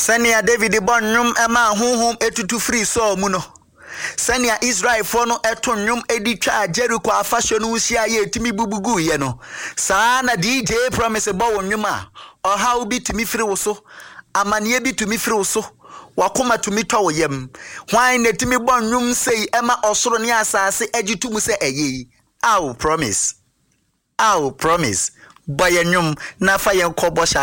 Senia David Bonum Emma Hum etutu free so muno. Senia Israel fono etonyum editwa Jericho afasho no usia ye timi bubugu ye no. Sana DJ promise bo wonwuma. Oha obi timi free wo so. Amanie bi tumi free wo so. Wakoma tumi to yem. Hwan na timi bonwum sei ema osoro ne asase agitum se eye. Aw promise. Boy nyum na fa yen kobosha